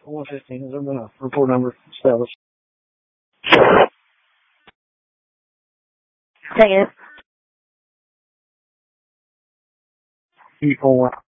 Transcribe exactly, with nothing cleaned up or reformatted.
one fifteen, has there been a report number established? Negative. People